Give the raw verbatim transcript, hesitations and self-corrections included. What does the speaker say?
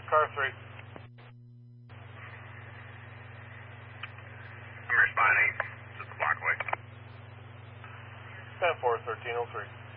car three. I'm responding. Just a block away. ten four, thirteen oh three.